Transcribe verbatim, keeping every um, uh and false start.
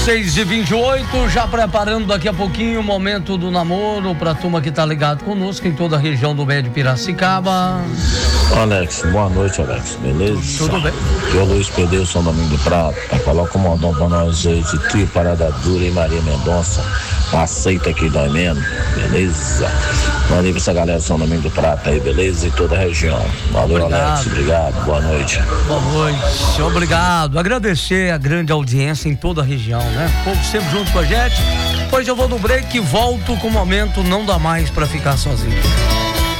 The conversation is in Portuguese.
seis e vinte e oito, já preparando daqui a pouquinho o momento do namoro pra turma que tá ligado conosco em toda a região do Médio Piracicaba. Alex, boa noite, Alex, beleza? Tudo bem. Aqui é o Luiz Pedro, São Domingo do Prata. Coloca o modão pra nós aí de Trio Parada Dura e Maria Mendonça. Aceita aqui dói menos, beleza? Manda aí pra essa galera de São Domingo do Prata aí, beleza? E toda a região. Valeu, Obrigado. Alex, obrigado, boa noite. Boa noite, obrigado. Agradecer a grande audiência em toda a região, né? O povo sempre junto com a gente. Depois eu vou no break e volto com o momento Não Dá Mais Pra Ficar Sozinho.